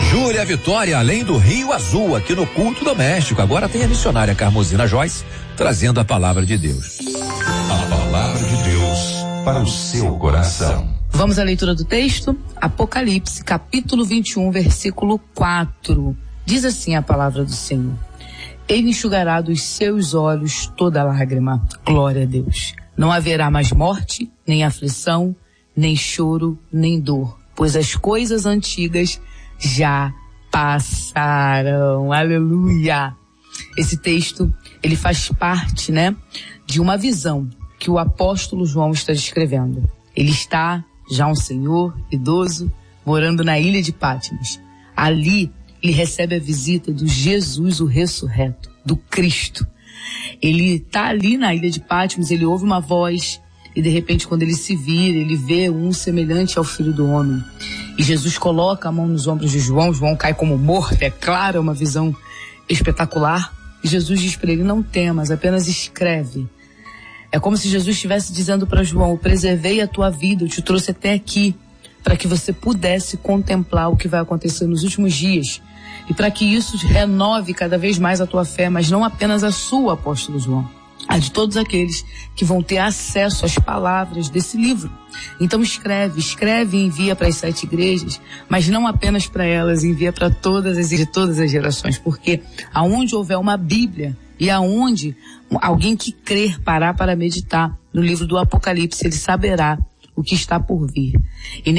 Júlia Vitória, além do Rio Azul, aqui no Culto Doméstico. Agora tem a missionária Carmosina Joyce trazendo a palavra de Deus. A palavra de Deus para o seu coração. Vamos à leitura do texto? Apocalipse, capítulo 21, versículo 4. Diz assim a palavra do Senhor: Ele enxugará dos seus olhos toda lágrima. Glória a Deus. Não haverá mais morte, nem aflição, nem choro, nem dor, pois as coisas antigas já passaram. Aleluia. Esse texto, ele faz parte, de uma visão que o apóstolo João está descrevendo. Ele está já um senhor idoso, morando na ilha de Patmos. Ali, ele recebe a visita do Jesus, o ressurreto, do Cristo. Ele está ali na ilha de Patmos, ele ouve uma voz, e de repente, quando ele se vira, ele vê um semelhante ao Filho do Homem. E Jesus coloca a mão nos ombros de João, João cai como morto, é claro, é uma visão espetacular. E Jesus diz para ele: não temas, apenas escreve. É como se Jesus estivesse dizendo para João: eu preservei a tua vida, eu te trouxe até aqui, para que você pudesse contemplar o que vai acontecer nos últimos dias. E para que isso renove cada vez mais a tua fé, mas não apenas a sua, apóstolo João, a de todos aqueles que vão ter acesso às palavras desse livro. Então escreve e envia para as 7 igrejas, mas não apenas para elas, envia para todas as gerações, porque aonde houver uma Bíblia e aonde alguém que crer parar para meditar no livro do Apocalipse, ele saberá o que está por vir. E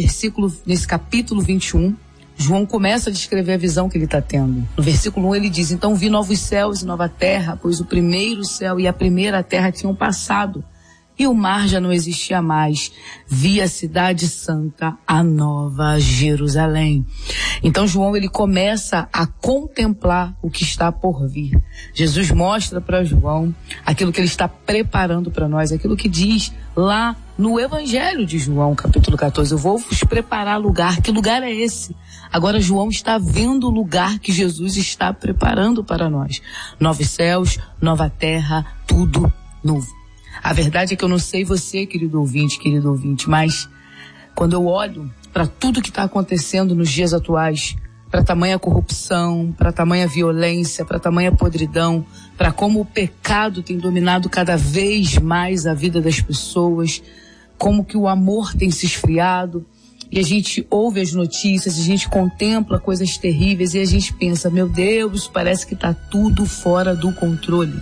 nesse capítulo 21, João começa a descrever a visão que ele está tendo. No versículo 1 ele diz: então vi novos céus e nova terra, pois o primeiro céu e a primeira terra tinham passado, e o mar já não existia mais. Vi a cidade santa, a nova Jerusalém. Então João, ele começa a contemplar o que está por vir. Jesus mostra para João aquilo que ele está preparando para nós, aquilo que diz lá no Evangelho de João, capítulo 14. Eu vou vos preparar lugar. Que lugar é esse? Agora João está vendo o lugar que Jesus está preparando para nós. Novos céus, nova terra, tudo novo. A verdade é que eu não sei você, querido ouvinte, mas quando eu olho para tudo que está acontecendo nos dias atuais, para tamanha corrupção, para tamanha violência, para tamanha podridão, para como o pecado tem dominado cada vez mais a vida das pessoas, como que o amor tem se esfriado, e a gente ouve as notícias, a gente contempla coisas terríveis e a gente pensa: meu Deus, parece que está tudo fora do controle.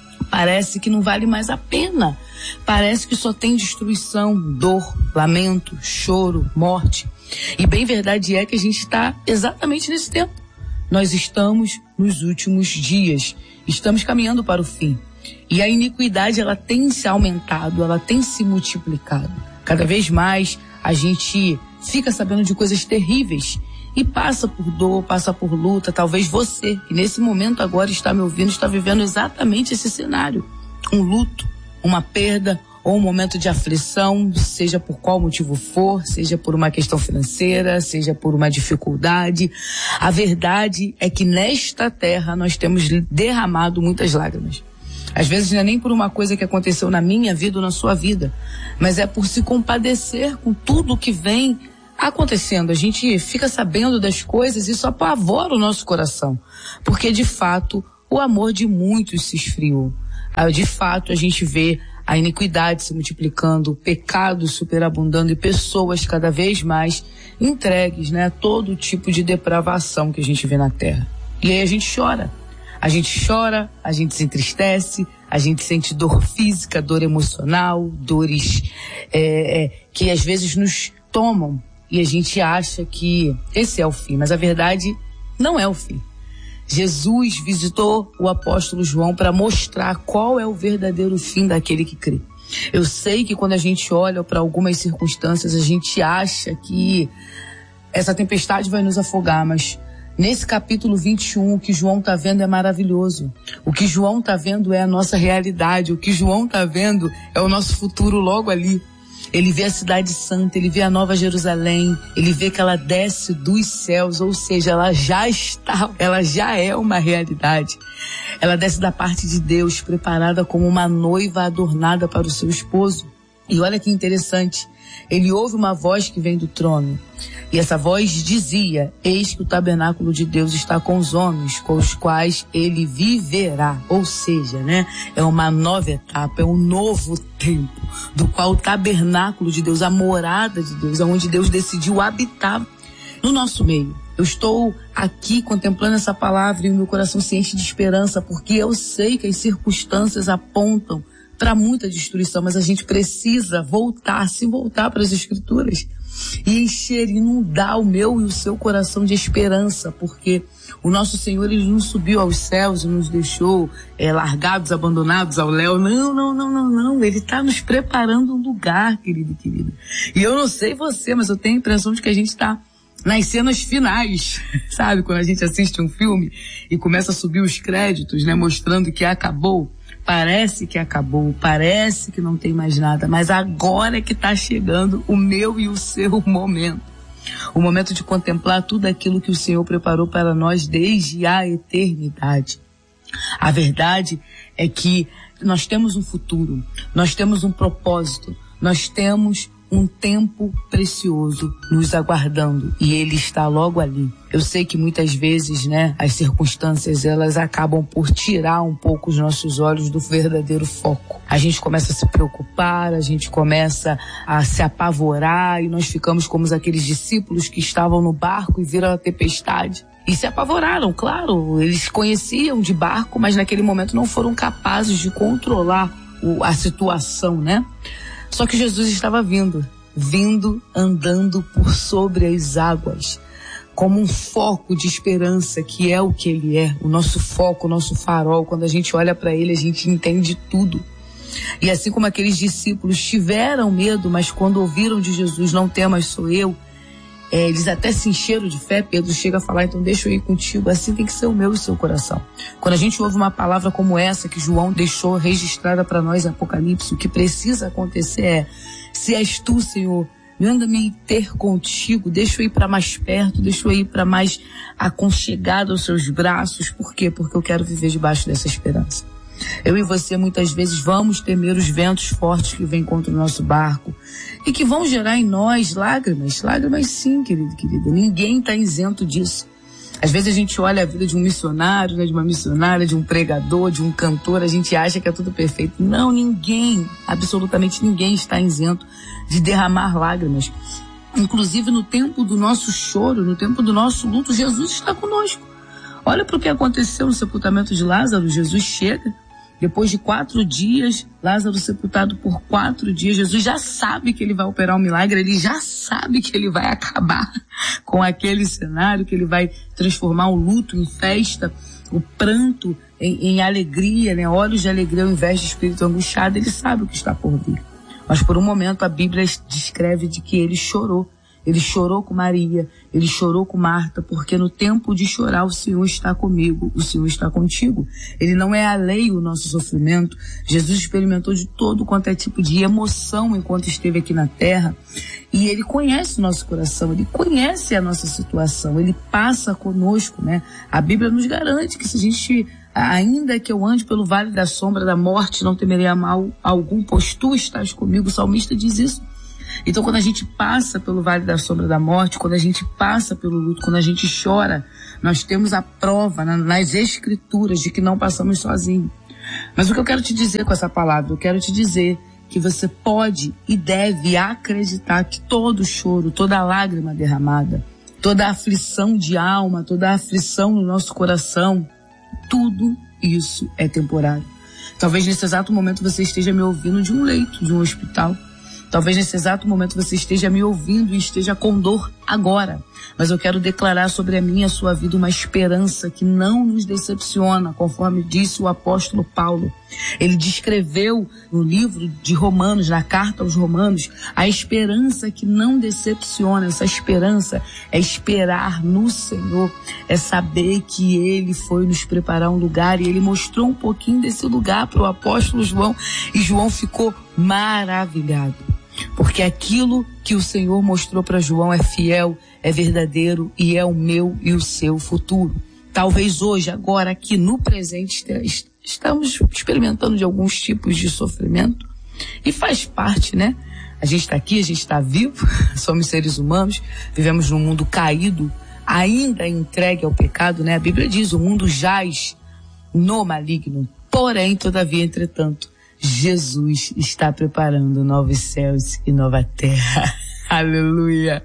Parece que não vale mais a pena. Parece que só tem destruição, dor, lamento, choro, morte. E bem verdade é que a gente está exatamente nesse tempo. Nós estamos nos últimos dias. Estamos caminhando para o fim. E a iniquidade, ela tem se aumentado, ela tem se multiplicado. Cada vez mais a gente fica sabendo de coisas terríveis. E passa por dor, passa por luta. Talvez você, que nesse momento agora está me ouvindo, está vivendo exatamente esse cenário. Um luto, uma perda ou um momento de aflição, seja por qual motivo for, seja por uma questão financeira, seja por uma dificuldade. A verdade é que nesta terra nós temos derramado muitas lágrimas. Às vezes não é nem por uma coisa que aconteceu na minha vida ou na sua vida, mas é por se compadecer com tudo que vem acontecendo. A gente fica sabendo das coisas e isso apavora o nosso coração, porque de fato o amor de muitos se esfriou. De fato a gente vê a iniquidade se multiplicando, o pecado superabundando e pessoas cada vez mais entregues, a todo tipo de depravação que a gente vê na terra. E aí a gente chora, a gente se entristece, a gente sente dor física, dor emocional, dores que às vezes nos tomam. E a gente acha que esse é o fim, mas a verdade não é o fim. Jesus visitou o apóstolo João para mostrar qual é o verdadeiro fim daquele que crê. Eu sei que quando a gente olha para algumas circunstâncias, a gente acha que essa tempestade vai nos afogar, mas nesse capítulo 21, o que João está vendo é maravilhoso. O que João está vendo é a nossa realidade. O que João está vendo é o nosso futuro logo ali. Ele vê a cidade santa, ele vê a nova Jerusalém, ele vê que ela desce dos céus, ou seja, ela já é uma realidade. Ela desce da parte de Deus, preparada como uma noiva adornada para o seu esposo. E olha que interessante, ele ouve uma voz que vem do trono. E essa voz dizia: eis que o tabernáculo de Deus está com os homens, com os quais ele viverá. Ou seja, né, é uma nova etapa, é um novo tempo, do qual o tabernáculo de Deus, a morada de Deus, onde Deus decidiu habitar no nosso meio. Eu estou aqui contemplando essa palavra e o meu coração se enche de esperança, porque eu sei que as circunstâncias apontam para muita destruição, mas a gente precisa se voltar para as Escrituras e encher, inundar o meu e o seu coração de esperança, porque o nosso Senhor, ele não subiu aos céus e nos deixou largados, abandonados ao léu. Não. Ele está nos preparando um lugar, querido e querida. E eu não sei você, mas eu tenho a impressão de que a gente está nas cenas finais, sabe? Quando a gente assiste um filme e começa a subir os créditos, né? Mostrando que acabou. Parece que acabou, parece que não tem mais nada, mas agora é que está chegando o meu e o seu momento. O momento de contemplar tudo aquilo que o Senhor preparou para nós desde a eternidade. A verdade é que nós temos um futuro, nós temos um propósito, nós temos um tempo precioso nos aguardando e ele está logo ali. Eu sei que muitas vezes, né, as circunstâncias, elas acabam por tirar um pouco os nossos olhos do verdadeiro foco. A gente começa a se preocupar, a gente começa a se apavorar e nós ficamos como aqueles discípulos que estavam no barco e viram a tempestade. E se apavoraram, claro, eles conheciam de barco, mas naquele momento não foram capazes de controlar a situação, né? Só que Jesus estava vindo, andando por sobre as águas, como um foco de esperança, que é o que ele é, o nosso foco, o nosso farol. Quando a gente olha para ele, a gente entende tudo. E assim como aqueles discípulos tiveram medo, mas quando ouviram de Jesus, não temas, sou eu, eles até se encheram de fé. Pedro chega a falar: então deixa eu ir contigo. Assim tem que ser o meu e o seu coração. Quando a gente ouve uma palavra como essa que João deixou registrada para nós em Apocalipse, o que precisa acontecer é: se és tu, Senhor, manda-me ter contigo, deixa eu ir para mais perto, deixa eu ir para mais aconchegado aos seus braços. Por quê? Porque eu quero viver debaixo dessa esperança. Eu e você muitas vezes vamos temer os ventos fortes que vêm contra o nosso barco e que vão gerar em nós lágrimas sim, querido, querida. Ninguém está isento disso. Às vezes a gente olha a vida de um missionário, né, de uma missionária, de um pregador, de um cantor, a gente acha que é tudo perfeito. Não, ninguém, absolutamente ninguém está isento de derramar lágrimas. Inclusive no tempo do nosso choro, no tempo do nosso luto, Jesus está conosco. Olha para o que aconteceu no sepultamento de Lázaro. Jesus chega, depois de 4 dias, Lázaro sepultado por 4 dias, Jesus já sabe que ele vai operar um milagre, ele já sabe que ele vai acabar com aquele cenário, que ele vai transformar o luto em festa, o pranto em alegria, né? Olhos de alegria ao invés de espírito angustiado. Ele sabe o que está por vir. Mas por um momento a Bíblia descreve de que ele chorou. Ele chorou com Maria, ele chorou com Marta, porque no tempo de chorar o Senhor está comigo, o Senhor está contigo. Ele não é alheio ao nosso sofrimento. Jesus experimentou de todo quanto é tipo de emoção enquanto esteve aqui na terra. E ele conhece o nosso coração, ele conhece a nossa situação, ele passa conosco, né? A Bíblia nos garante que se a gente, ainda que eu ande pelo vale da sombra da morte, não temerei a mal algum, pois tu estás comigo. O salmista diz isso. Então, quando a gente passa pelo vale da sombra da morte, quando a gente passa pelo luto, quando a gente chora, nós temos a prova nas Escrituras de que não passamos sozinhos. Mas o que eu quero te dizer com essa palavra? Eu quero te dizer que você pode e deve acreditar que todo choro, toda lágrima derramada, toda aflição de alma, toda aflição no nosso coração, tudo isso é temporário. Talvez nesse exato momento você esteja me ouvindo de um leito, de um hospital. Talvez nesse exato momento você esteja me ouvindo e esteja com dor agora. Mas eu quero declarar sobre a minha e a sua vida uma esperança que não nos decepciona, conforme disse o apóstolo Paulo. Ele descreveu no livro de Romanos, na carta aos Romanos, a esperança que não decepciona. Essa esperança é esperar no Senhor, é saber que Ele foi nos preparar um lugar e Ele mostrou um pouquinho desse lugar para o apóstolo João e João ficou maravilhado. Porque aquilo que o Senhor mostrou para João é fiel, é verdadeiro e é o meu e o seu futuro. Talvez hoje, agora, aqui no presente, estamos experimentando de alguns tipos de sofrimento e faz parte, né? A gente está aqui, a gente está vivo, somos seres humanos, vivemos num mundo caído, ainda entregue ao pecado, né? A Bíblia diz, o mundo jaz no maligno. Porém, todavia, entretanto, Jesus está preparando novos céus e nova terra. Aleluia!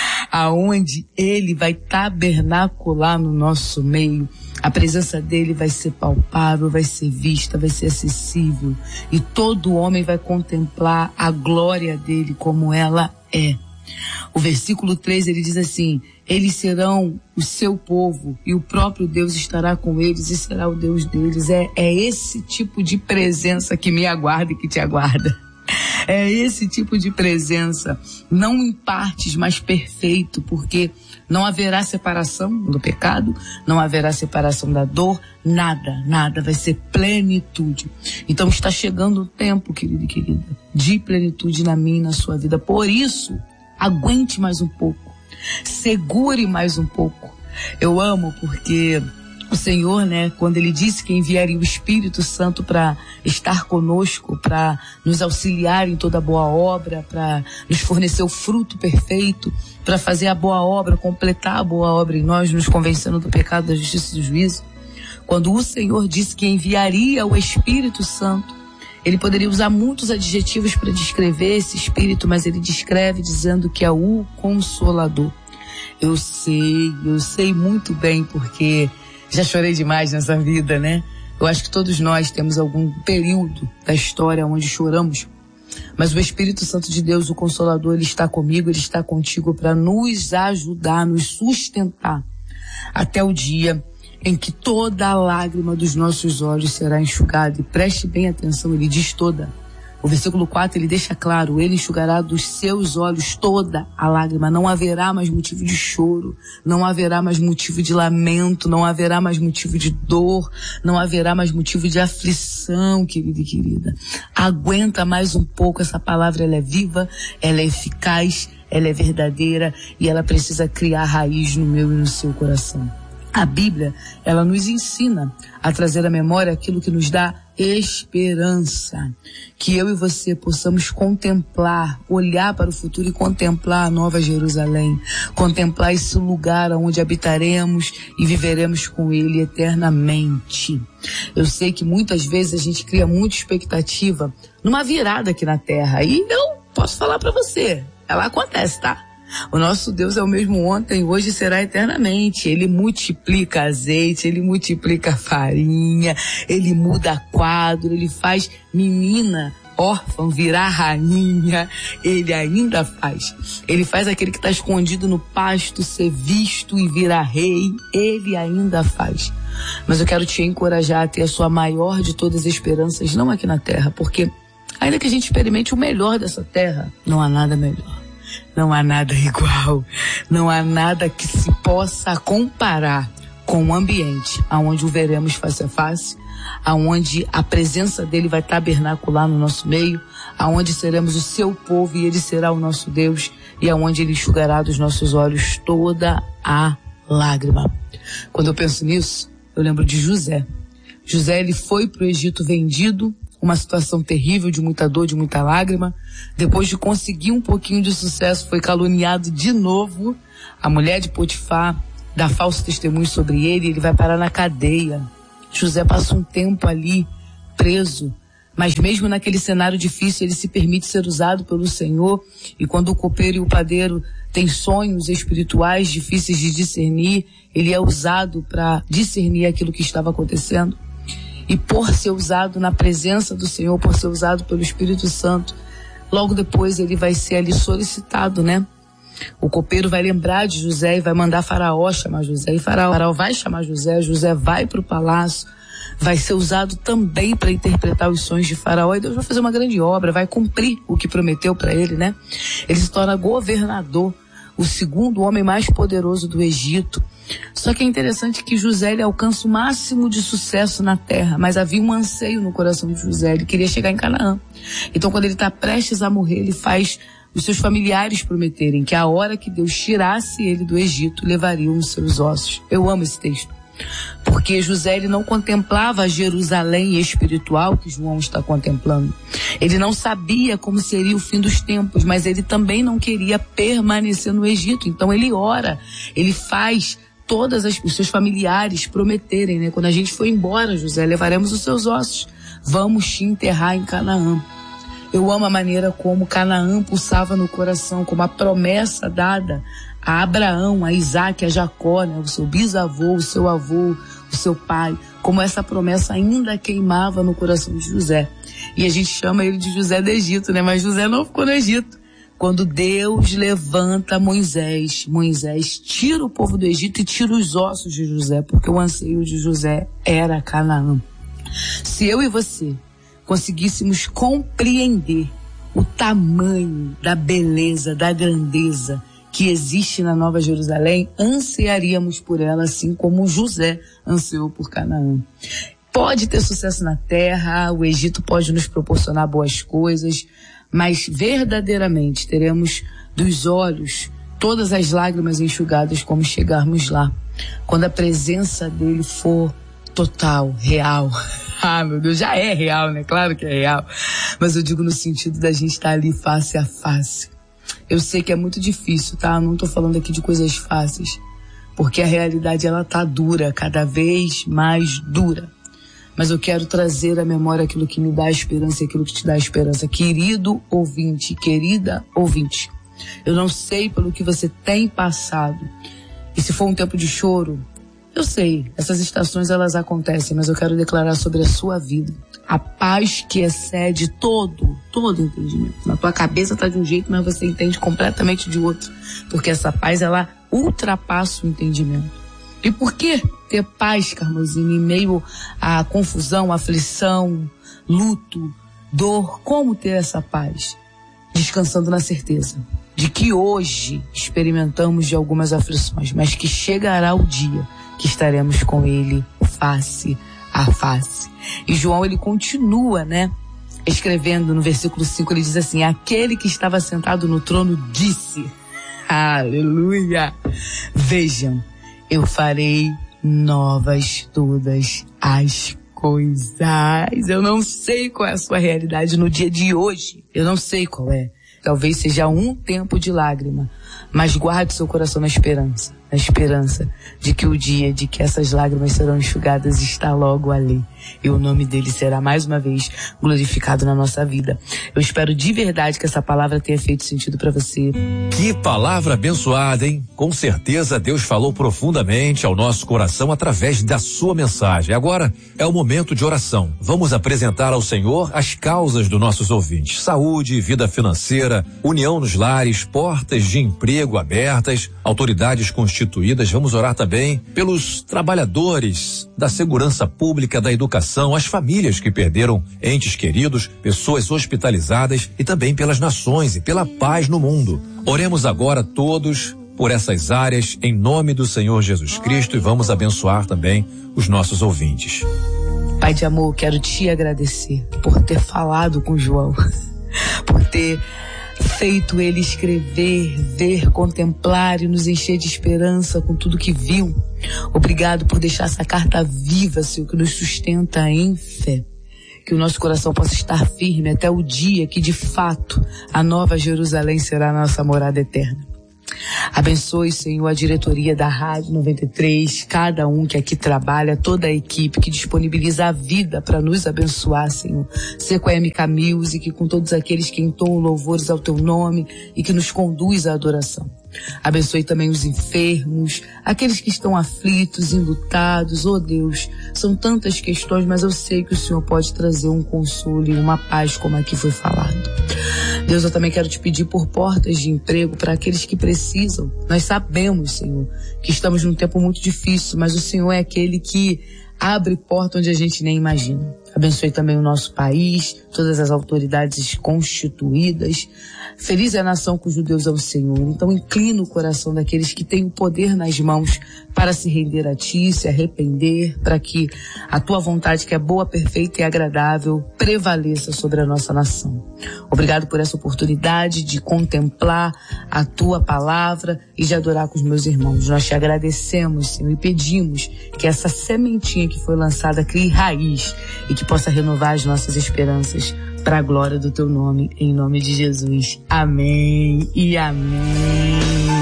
Aonde Ele vai tabernacular no nosso meio. A presença dele vai ser palpável, vai ser vista, vai ser acessível. E todo homem vai contemplar a glória dele como ela é. O versículo 3, ele diz assim, eles serão o seu povo e o próprio Deus estará com eles e será o Deus deles. É esse tipo de presença que me aguarda e que te aguarda. É esse tipo de presença, não em partes, mas perfeito, porque não haverá separação do pecado, não haverá separação da dor, nada, vai ser plenitude. Então está chegando o tempo, querido e querida, de plenitude na minha e na sua vida. Por isso, aguente mais um pouco, segure mais um pouco. Eu amo porque o Senhor, né, quando Ele disse que enviaria o Espírito Santo para estar conosco, para nos auxiliar em toda boa obra, para nos fornecer o fruto perfeito, para fazer a boa obra, completar a boa obra em nós, nos convencendo do pecado, da justiça e do juízo. Quando o Senhor disse que enviaria o Espírito Santo, Ele poderia usar muitos adjetivos para descrever esse Espírito, mas Ele descreve dizendo que é o Consolador. Eu sei muito bem, porque já chorei demais nessa vida, né? Eu acho que todos nós temos algum período da história onde choramos, mas o Espírito Santo de Deus, o Consolador, Ele está comigo, Ele está contigo para nos ajudar, nos sustentar até o dia em que toda a lágrima dos nossos olhos será enxugada. E preste bem atenção, ele diz toda. O versículo 4, ele deixa claro, ele enxugará dos seus olhos toda a lágrima. Não haverá mais motivo de choro, não haverá mais motivo de lamento, não haverá mais motivo de dor, não haverá mais motivo de aflição, querido e querida. Aguenta mais um pouco, essa palavra ela é viva, ela é eficaz, ela é verdadeira e ela precisa criar raiz no meu e no seu coração. A Bíblia, ela nos ensina a trazer à memória aquilo que nos dá esperança. Que eu e você possamos contemplar, olhar para o futuro e contemplar a Nova Jerusalém. Contemplar esse lugar onde habitaremos e viveremos com Ele eternamente. Eu sei que muitas vezes a gente cria muita expectativa numa virada aqui na Terra. E eu posso falar para você, ela acontece, tá? O nosso Deus é o mesmo ontem, hoje e será eternamente. Ele multiplica azeite, Ele multiplica farinha, Ele muda quadro, Ele faz menina órfã virar rainha. Ele ainda faz. Ele faz aquele que está escondido no pasto ser visto e virar rei. Ele ainda faz. Mas eu quero te encorajar a ter a sua maior de todas as esperanças, não aqui na terra, porque ainda que a gente experimente o melhor dessa terra, não há nada melhor. Não há nada igual, não há nada que se possa comparar com o ambiente aonde o veremos face a face, aonde a presença dele vai tabernacular no nosso meio, aonde seremos o seu povo e ele será o nosso Deus, e aonde ele enxugará dos nossos olhos toda a lágrima. Quando eu penso nisso, eu lembro de José. José, ele foi para o Egito vendido, uma situação terrível, de muita dor, de muita lágrima. Depois de conseguir um pouquinho de sucesso, foi caluniado de novo. A mulher de Potifar dá falso testemunho sobre ele, ele vai parar na cadeia. José passa um tempo ali, preso, mas mesmo naquele cenário difícil, ele se permite ser usado pelo Senhor. E quando o copeiro e o padeiro têm sonhos espirituais difíceis de discernir, ele é usado para discernir aquilo que estava acontecendo. E por ser usado na presença do Senhor, por ser usado pelo Espírito Santo, logo depois ele vai ser ali solicitado, né? O copeiro vai lembrar de José e vai mandar Faraó chamar José. E Faraó vai chamar José, José vai para o palácio, vai ser usado também para interpretar os sonhos de Faraó. E Deus vai fazer uma grande obra, vai cumprir o que prometeu para ele, né? Ele se torna governador, o segundo homem mais poderoso do Egito. Só que é interessante que José, ele alcança o máximo de sucesso na terra, mas havia um anseio no coração de José, ele queria chegar em Canaã. Então, quando ele está prestes a morrer, ele faz os seus familiares prometerem que a hora que Deus tirasse ele do Egito, levariam os seus ossos. Eu amo esse texto, Porque José, ele não contemplava a Jerusalém espiritual que João está contemplando. Ele não sabia como seria o fim dos tempos, mas ele também não queria permanecer no Egito. Então ele ora, ele faz os seus familiares prometerem, né? Quando a gente for embora, José, levaremos os seus ossos. Vamos te enterrar em Canaã. Eu amo a maneira como Canaã pulsava no coração, como a promessa dada a Abraão, a Isaac, a Jacó, né? O seu bisavô, o seu avô, o seu pai, como essa promessa ainda queimava no coração de José. E a gente chama ele de José do Egito, né? Mas José não ficou no Egito. Quando Deus levanta Moisés, Moisés tira o povo do Egito e tira os ossos de José, porque o anseio de José era Canaã. Se eu e você conseguíssemos compreender o tamanho da beleza, da grandeza que existe na Nova Jerusalém, ansiaríamos por ela, assim como José ansiou por Canaã. Pode ter sucesso na terra, o Egito pode nos proporcionar boas coisas, mas verdadeiramente teremos dos olhos todas as lágrimas enxugadas como chegarmos lá, quando a presença dele for total, real. Ah, meu Deus, já é real, né? Claro que é real. Mas eu digo no sentido da gente estar ali face a face. Eu sei que é muito difícil, tá? Eu não tô falando aqui de coisas fáceis, porque a realidade, ela tá dura, cada vez mais dura. Mas eu quero trazer à memória aquilo que me dá esperança e aquilo que te dá esperança. Querido ouvinte, querida ouvinte, eu não sei pelo que você tem passado. E se for um tempo de choro, eu sei, essas estações elas acontecem, mas eu quero declarar sobre a sua vida a paz que excede todo entendimento. Na tua cabeça tá de um jeito, mas você entende completamente de outro, porque essa paz, ela ultrapassa o entendimento. E por que ter paz, Carmozine, em meio à confusão, aflição, luto, dor? Como ter essa paz? Descansando na certeza de que hoje experimentamos de algumas aflições, mas que chegará o dia que estaremos com ele face a face. E João, ele continua, né? Escrevendo no versículo 5, ele diz assim: aquele que estava sentado no trono disse, aleluia, vejam, eu farei novas todas as coisas. Eu não sei qual é a sua realidade no dia de hoje. Eu não sei qual é. Talvez seja um tempo de lágrima, mas guarde seu coração na esperança de que o dia de que essas lágrimas serão enxugadas está logo ali. E o nome dele será mais uma vez glorificado na nossa vida. Eu espero de verdade que essa palavra tenha feito sentido para você. Que palavra abençoada, hein? Com certeza Deus falou profundamente ao nosso coração através da sua mensagem. Agora é o momento de oração. Vamos apresentar ao Senhor as causas dos nossos ouvintes: saúde, vida financeira, união nos lares, portas de emprego abertas, autoridades constituídas. Vamos orar também pelos trabalhadores da segurança pública, da educação, as famílias que perderam entes queridos, pessoas hospitalizadas e também pelas nações e pela paz no mundo. Oremos agora todos por essas áreas em nome do Senhor Jesus Cristo e vamos abençoar também os nossos ouvintes. Pai de amor, quero te agradecer por ter falado com João, por ter feito ele escrever, ver, contemplar e nos encher de esperança com tudo que viu. Obrigado por deixar essa carta viva, Senhor, que nos sustenta em fé. Que o nosso coração possa estar firme até o dia que, de fato, a Nova Jerusalém será a nossa morada eterna. Abençoe, Senhor, a diretoria da Rádio 93, cada um que aqui trabalha, toda a equipe que disponibiliza a vida para nos abençoar, Senhor. Ser com a MK Music, com todos aqueles que entoam louvores ao teu nome e que nos conduz à adoração. Abençoe também os enfermos, aqueles que estão aflitos, enlutados. Oh Deus, são tantas questões, mas eu sei que o Senhor pode trazer um consolo e uma paz como aqui foi falado. Deus, eu também quero te pedir por portas de emprego para aqueles que precisam. Nós sabemos, Senhor, que estamos num tempo muito difícil, mas o Senhor é aquele que abre porta onde a gente nem imagina. Abençoe também o nosso país, todas as autoridades constituídas. Feliz é a nação cujo Deus é o Senhor. Então inclina o coração daqueles que têm o poder nas mãos para se render a Ti, se arrepender, para que a Tua vontade, que é boa, perfeita e agradável, prevaleça sobre a nossa nação. Obrigado por essa oportunidade de contemplar a Tua palavra e de adorar com os meus irmãos. Nós Te agradecemos, Senhor, e pedimos que essa sementinha que foi lançada crie raiz e que possa renovar as nossas esperanças para a glória do Teu nome, em nome de Jesus. Amém e amém.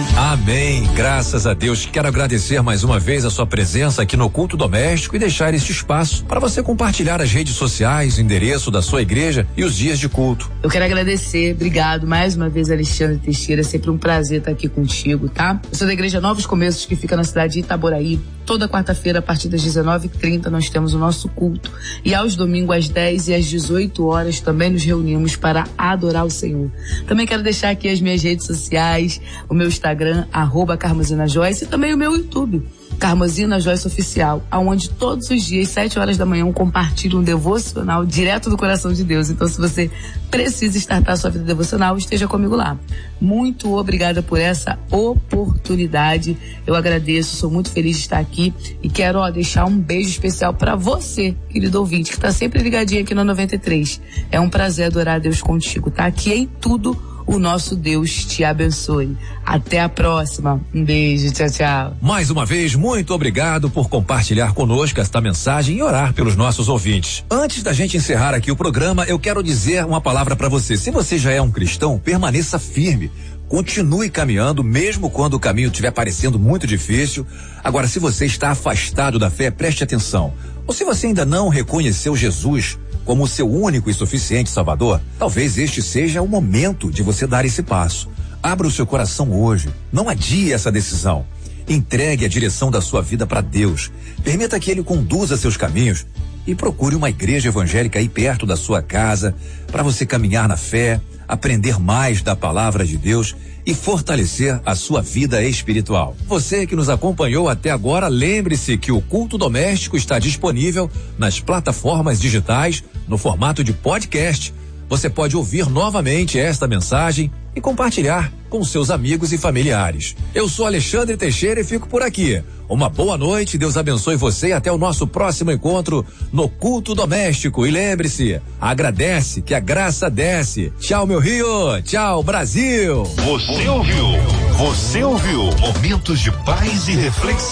Amém, graças a Deus. Quero agradecer mais uma vez a sua presença aqui no Culto Doméstico e deixar este espaço para você compartilhar as redes sociais, o endereço da sua igreja e os dias de culto. Eu quero agradecer, obrigado mais uma vez, Alexandre Teixeira, é sempre um prazer estar aqui contigo, tá? Eu sou da Igreja Novos Começos, que fica na cidade de Itaboraí. Toda quarta-feira, a partir das 19h30, nós temos o nosso culto. E aos domingos, às 10 e às 18 horas, também nos reunimos para adorar o Senhor. Também quero deixar aqui as minhas redes sociais, o meu Instagram, @CarmosinaJoyce, e também o meu YouTube, Carmosina Joyce Oficial, aonde todos os dias, 7 horas da manhã, eu compartilho um devocional direto do coração de Deus. Então, se você precisa startar sua vida devocional, esteja comigo lá. Muito obrigada por essa oportunidade. Eu agradeço, sou muito feliz de estar aqui e quero deixar um beijo especial para você, querido ouvinte, que está sempre ligadinho aqui no 93. É um prazer adorar a Deus contigo, tá? Aqui em tudo, o nosso Deus te abençoe. Até a próxima. Um beijo, tchau, tchau. Mais uma vez, muito obrigado por compartilhar conosco esta mensagem e orar pelos nossos ouvintes. Antes da gente encerrar aqui o programa, eu quero dizer uma palavra para você. Se você já é um cristão, permaneça firme. Continue caminhando, mesmo quando o caminho estiver parecendo muito difícil. Agora, se você está afastado da fé, preste atenção. Ou se você ainda não reconheceu Jesus como o seu único e suficiente Salvador, talvez este seja o momento de você dar esse passo. Abra o seu coração hoje. Não adie essa decisão. Entregue a direção da sua vida para Deus. Permita que Ele conduza seus caminhos e procure uma igreja evangélica aí perto da sua casa para você caminhar na fé, aprender mais da palavra de Deus e fortalecer a sua vida espiritual. Você que nos acompanhou até agora, lembre-se que o Culto Doméstico está disponível nas plataformas digitais no formato de podcast. Você pode ouvir novamente esta mensagem e compartilhar com seus amigos e familiares. Eu sou Alexandre Teixeira e fico por aqui. Uma boa noite, Deus abençoe você e até o nosso próximo encontro no Culto Doméstico. E lembre-se, agradece que a graça desce. Tchau, meu Rio. Tchau, Brasil. Você ouviu Momentos de Paz e Reflexão.